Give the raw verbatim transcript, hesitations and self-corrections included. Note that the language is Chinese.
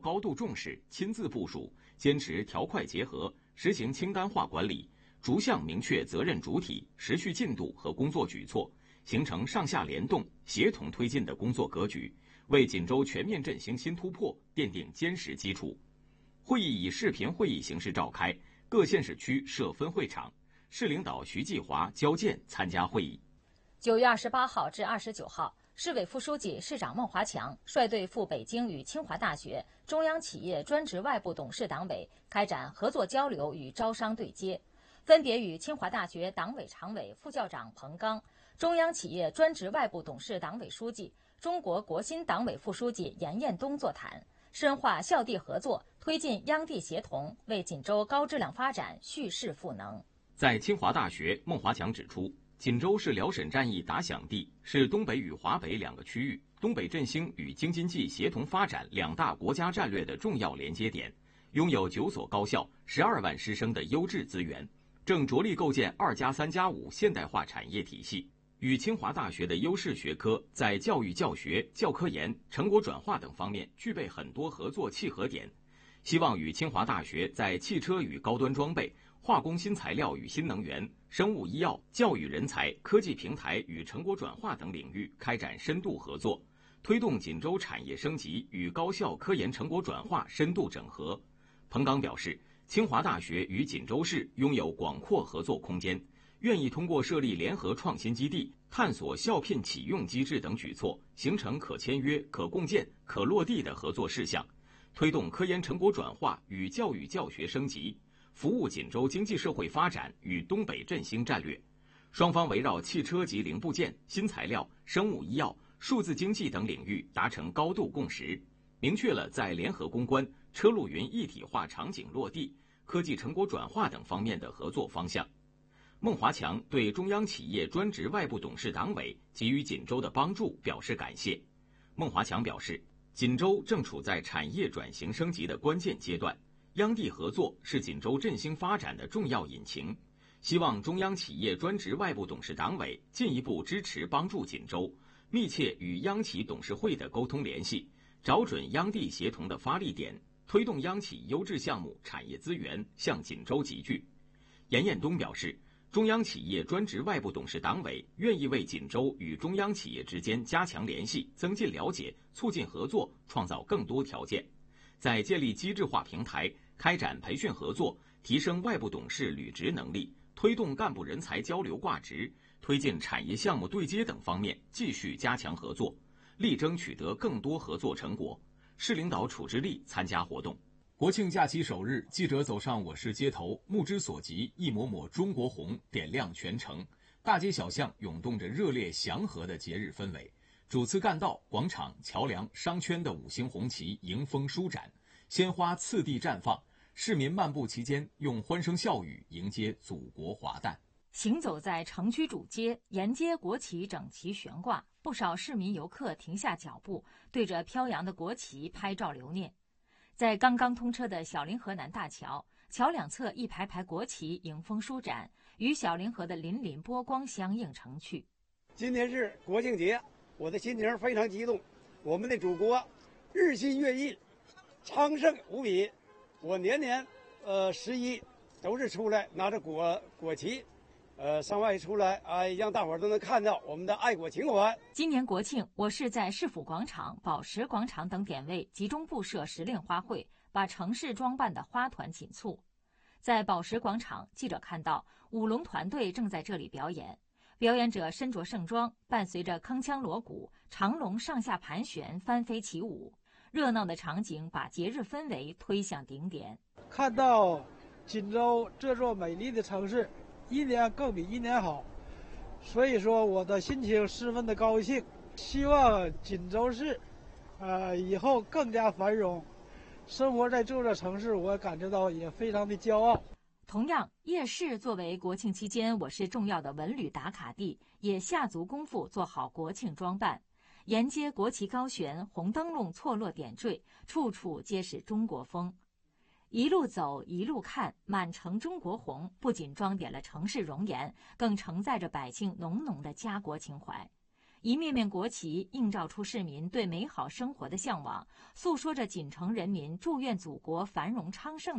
高度重视，亲自部署，坚持条块结合，实行清单化管理，逐项明确责任主体、时序进度和工作举措，形成上下联动、协同推进的工作格局，为锦州全面振兴新突破奠定坚实基础。会议以视频会议形式召开，各县市区设分会场，市领导徐继华、焦健参加会议。 九月二十八号至二十九号，市委副书记、市长孟华强率队赴北京与清华大学、中央企业专职外部董事党委开展合作交流与招商对接，分别与清华大学党委常委、副校长彭刚、中央企业专职外部董事党委书记、中国国新党委副书记严彦东座谈，深化校地合作，推进央地协同，为锦州高质量发展蓄势赋能。 在清华大学，孟华强指出，锦州是辽沈战役打响地，是东北与华北两个区域东北振兴与京津冀协同发展两大国家战略的重要连接点，拥有九所高校、十二万师生的优质资源，正着力构建二加三加五现代化产业体系。与清华大学的优势学科在教育教学、教科研、成果转化等方面具备很多合作契合点，希望与清华大学在汽车与高端装备、化工新材料与新能源、生物医药、教育人才、科技平台与成果转化等领域开展深度合作，推动锦州产业升级与高校科研成果转化深度整合。彭刚表示，清华大学与锦州市拥有广阔合作空间，愿意通过设立联合创新基地、探索校聘启用机制等举措，形成可签约、可共建、可落地的合作事项，推动科研成果转化与教育教学升级，服务锦州经济社会发展与东北振兴战略。双方围绕汽车及零部件、新材料、生物医药、数字经济等领域达成高度共识，明确了在联合攻关、车路云一体化场景落地、科技成果转化等方面的合作方向。孟华强对中央企业专职外部董事党委给予锦州的帮助表示感谢。孟华强表示，锦州正处在产业转型升级的关键阶段，央地合作是锦州振兴发展的重要引擎，希望中央企业专职外部董事党委进一步支持帮助锦州，密切与央企董事会的沟通联系，找准央地协同的发力点，推动央企优质项目、产业资源向锦州集聚。严彦东表示，中央企业专职外部董事党委愿意为锦州与中央企业之间加强联系、增进了解、促进合作创造更多条件，在建立机制化平台、开展培训合作、提升外部董事履职能力、推动干部人才交流挂职、推进产业项目对接等方面继续加强合作，力争取得更多合作成果。市领导楚之力参加活动。 国庆假期首日，记者走上我市街头，目之所及，一抹抹中国红点亮全城，大街小巷涌动着热烈祥和的节日氛围。主次干道、广场、桥梁、商圈的五星红旗迎风舒展，鲜花次第绽放，市民漫步其间，用欢声笑语迎接祖国华诞。 行走在城区主街，沿街国旗整齐悬挂，不少市民游客停下脚步，对着飘扬的国旗拍照留念。在刚刚通车的小凌河南大桥，桥两侧一排排国旗迎风舒展，与小凌河的粼粼波光相映成趣。 今天是国庆节，我的心情非常激动。我们的祖国日新月异，昌盛无比。我年年呃十一都是出来拿着国国旗，呃上外出来啊、哎，让大伙儿都能看到我们的爱国情怀。 今年国庆，我市在市府广场、宝石广场等点位集中布设时令花卉，把城市装扮的花团锦簇。在宝石广场，记者看到舞龙团队正在这里表演，表演者身着盛装，伴随着铿锵锣鼓，长龙上下盘旋，翻飞起舞。热闹的场景把节日氛围推向顶点。 看到锦州这座美丽的城市，一年更比一年好，所以说我的心情十分的高兴。希望锦州市，呃，以后更加繁荣。生活在这座城市，我感觉到也非常的骄傲。 同样，夜市作为国庆期间我市重要的文旅打卡地，也下足功夫做好国庆装扮。沿街国旗高悬，红灯笼错落点缀，处处皆是中国风。一路走，一路看，满城中国红不仅装点了城市容颜，更承载着百姓浓浓的家国情怀。 一面面国旗映照出市民对美好生活的向往，诉说着锦城人民祝愿祖国繁荣昌盛